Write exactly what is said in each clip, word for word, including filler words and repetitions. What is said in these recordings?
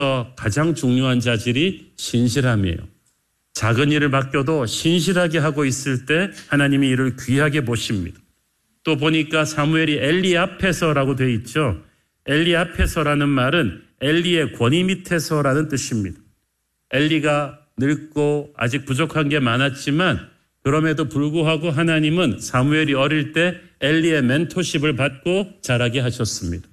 가장 중요한 자질이 신실함이에요. 작은 일을 맡겨도 신실하게 하고 있을 때 하나님이 이를 귀하게 보십니다. 또 보니까 사무엘이 엘리 앞에서라고 되어 있죠. 엘리 앞에서라는 말은 엘리의 권위 밑에서라는 뜻입니다. 엘리가 늙고 아직 부족한 게 많았지만 그럼에도 불구하고 하나님은 사무엘이 어릴 때 엘리의 멘토십을 받고 자라게 하셨습니다.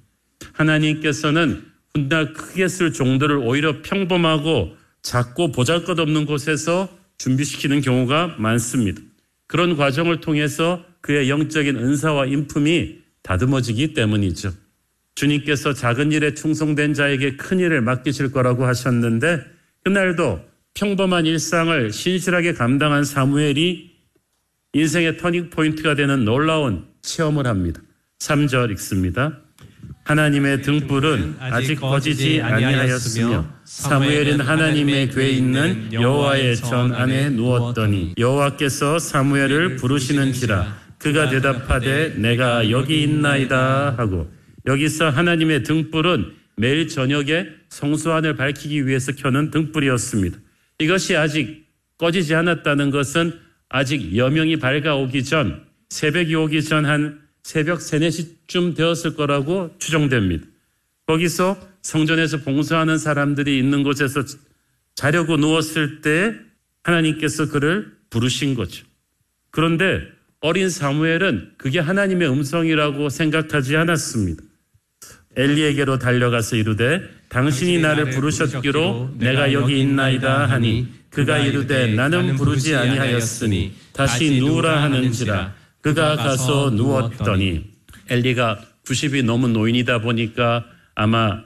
하나님께서는 훗날 크게 쓸 종들을 오히려 평범하고 작고 보잘것없는 곳에서 준비시키는 경우가 많습니다. 그런 과정을 통해서 그의 영적인 은사와 인품이 다듬어지기 때문이죠. 주님께서 작은 일에 충성된 자에게 큰 일을 맡기실 거라고 하셨는데 그날도 평범한 일상을 신실하게 감당한 사무엘이 인생의 터닝포인트가 되는 놀라운 체험을 합니다. 삼 절 읽습니다. 하나님의 등불은 아직 꺼지지 아니하였으며 사무엘은 하나님의 궤에 있는 여호와의 전 안에 누웠더니 여호와께서 사무엘을 부르시는지라 그가 대답하되 내가 여기 있나이다 하고, 여기서 하나님의 등불은 매일 저녁에 성소 안을 밝히기 위해서 켜는 등불이었습니다. 이것이 아직 꺼지지 않았다는 것은 아직 여명이 밝아오기 전, 새벽이 오기 전 한 새벽 세네 시쯤 되었을 거라고 추정됩니다. 거기서 성전에서 봉사하는 사람들이 있는 곳에서 자려고 누웠을 때 하나님께서 그를 부르신 거죠. 그런데 어린 사무엘은 그게 하나님의 음성이라고 생각하지 않았습니다. 엘리에게로 달려가서 이르되 당신이 나를 부르셨기로 내가 여기 있나이다 하니 그가 이르되 나는 부르지 아니하였으니 다시 누우라 하는지라. 그가 가서 누웠더니, 엘리가 구십이 넘은 노인이다 보니까 아마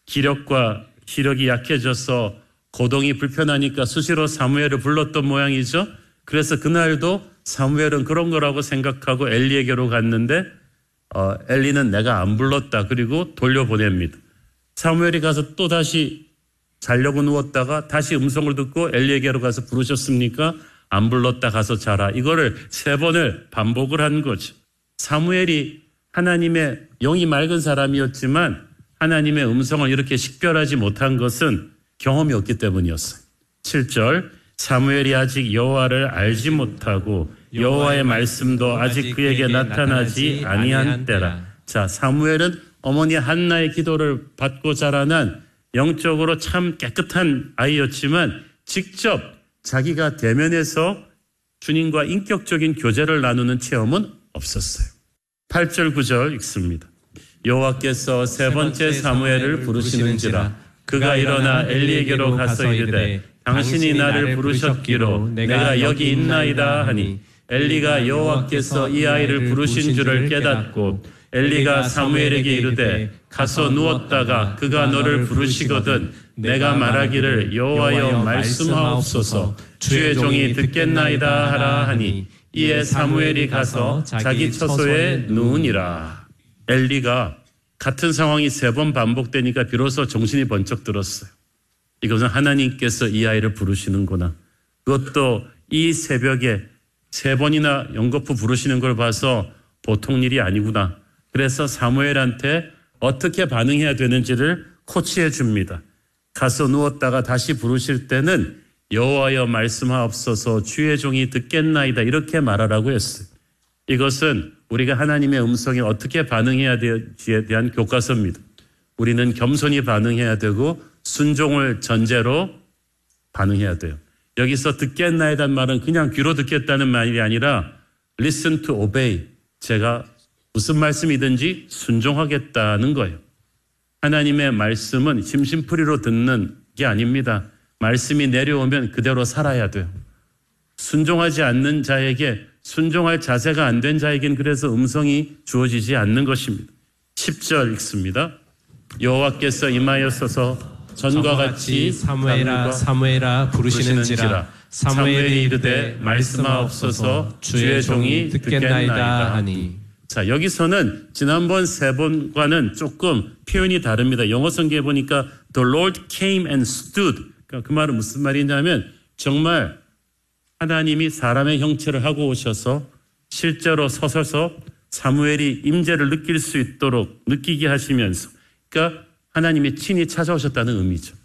기력과 기력이 약해져서 거동이 불편하니까 수시로 사무엘을 불렀던 모양이죠. 그래서 그날도 사무엘은 그런 거라고 생각하고 엘리에게로 갔는데 어, 엘리는 내가 안 불렀다 그리고 돌려보냅니다. 사무엘이 가서 또 다시 자려고 누웠다가 다시 음성을 듣고 엘리에게로 가서 부르셨습니까? 안 불렀다 가서 자라. 이거를 세 번을 반복을 한 거죠. 사무엘이 하나님의 영이 맑은 사람이었지만 하나님의 음성을 이렇게 식별하지 못한 것은 경험이 없기 때문이었어요. 칠 절 사무엘이 아직 여호와를 알지 못하고 여호와의 말씀도 아직 그에게 나타나지 아니한 때라. 자, 사무엘은 어머니 한나의 기도를 받고 자라난 영적으로 참 깨끗한 아이였지만 직접 자기가 대면해서 주님과 인격적인 교제를 나누는 체험은 없었어요. 팔 절 구 절 읽습니다. 여호와께서 세 번째 사무엘을 부르시는지라 그가 일어나 엘리에게로 가서 이르되 당신이 나를 부르셨기로 내가 여기 있나이다 하니 엘리가 여호와께서 이 아이를 부르신 줄을 깨닫고 엘리가 사무엘에게 이르되 가서 누웠다가 그가 너를 부르시거든 내가 말하기를 여호와여 말씀하옵소서 주의 종이 듣겠나이다 하라 하니 이에 사무엘이 가서 자기 처소에 누우니라. 엘리가 같은 상황이 세 번 반복되니까 비로소 정신이 번쩍 들었어요. 이것은 하나님께서 이 아이를 부르시는구나. 그것도 이 새벽에 세 번이나 연거푸 부르시는 걸 봐서 보통 일이 아니구나. 그래서 사무엘한테 어떻게 반응해야 되는지를 코치해 줍니다. 가서 누웠다가 다시 부르실 때는 여호와여 말씀하옵소서 주의 종이 듣겠나이다 이렇게 말하라고 했어요. 이것은 우리가 하나님의 음성에 어떻게 반응해야 될지에 대한 교과서입니다. 우리는 겸손히 반응해야 되고 순종을 전제로 반응해야 돼요. 여기서 듣겠나이다는 말은 그냥 귀로 듣겠다는 말이 아니라 listen to obey. 제가 무슨 말씀이든지 순종하겠다는 거예요. 하나님의 말씀은 심심풀이로 듣는 게 아닙니다. 말씀이 내려오면 그대로 살아야 돼요. 순종하지 않는 자에게, 순종할 자세가 안 된 자에겐 그래서 음성이 주어지지 않는 것입니다. 십 절 읽습니다. 여호와께서 임하여서서 전과 같이 사무엘아 사무엘아 부르시는지라 사무엘이 이르되 말씀하옵소서 주의 종이 듣겠나이다 하니. 자, 여기서는 지난번 세 번과는 조금 표현이 다릅니다. 영어 성경에 보니까 The Lord came and stood. 그러니까 그 말은 무슨 말이냐면 정말 하나님이 사람의 형체를 하고 오셔서 실제로 서서서 사무엘이 임재를 느낄 수 있도록 느끼게 하시면서, 그러니까 하나님이 친히 찾아오셨다는 의미죠.